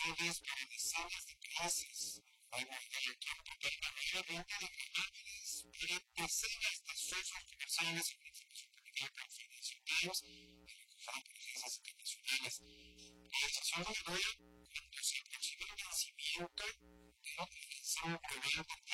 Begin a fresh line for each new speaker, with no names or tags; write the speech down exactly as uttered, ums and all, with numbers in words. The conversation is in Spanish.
renovables para decenas de países. Hay una idea que pretende realmente renovables para decenas de socios comerciales en la información de Financial Times y empresas internacionales. La decisión de Noruega cuando se aproximó el vencimiento de la Organización Global de